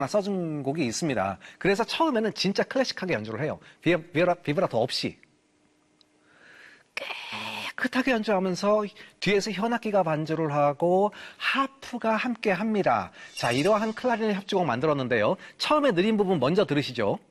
써준 곡이 있습니다. 그래서 처음에는 진짜 클래식하게 연주를 해요. 비브라토 없이. 깨끗하게 연주하면서 뒤에서 현악기가 반주를 하고 하프가 함께 합니다. 자, 이러한 클라리넷 협주곡 만들었는데요. 처음에 느린 부분 먼저 들으시죠.